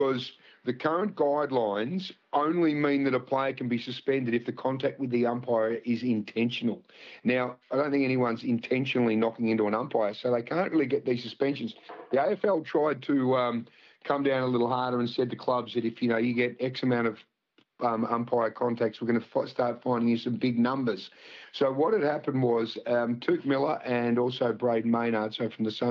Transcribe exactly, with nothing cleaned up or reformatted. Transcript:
because the current guidelines only mean that a player can be suspended if the contact with the umpire is intentional. Now, I don't think anyone's intentionally knocking into an umpire, so they can't really get these suspensions. The A F L tried to um, come down a little harder and said to clubs that if, you know, you get X amount of um, umpire contacts, we're going to f- start finding you some big numbers. So what had happened was um, Tuke Miller and also Braden Maynard, so from the Sun